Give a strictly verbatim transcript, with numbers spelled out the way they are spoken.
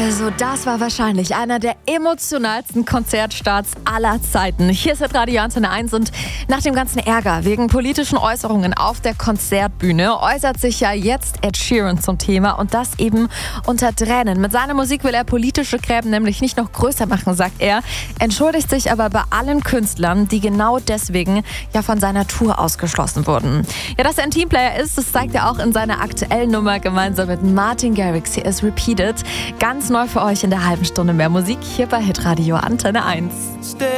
Also das war wahrscheinlich einer der emotionalsten Konzertstarts aller Zeiten. Hier ist Radio Antenne eins und nach dem ganzen Ärger wegen politischen Äußerungen auf der Konzertbühne äußert sich ja jetzt Ed Sheeran zum Thema und das eben unter Tränen. Mit seiner Musik will er politische Gräben nämlich nicht noch größer machen, sagt er, entschuldigt sich aber bei allen Künstlern, die genau deswegen ja von seiner Tour ausgeschlossen wurden. Ja, dass er ein Teamplayer ist, das zeigt er auch in seiner aktuellen Nummer gemeinsam mit Martin Garrix. Hier ist Repeated. Ganz neu für euch in der halben Stunde mehr Musik hier bei Hitradio Antenne eins.